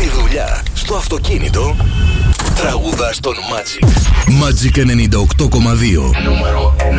Στη δουλειά, στο αυτοκίνητο. Τραγουδάς τον Magic. Magic 98,2. Νούμερο 1.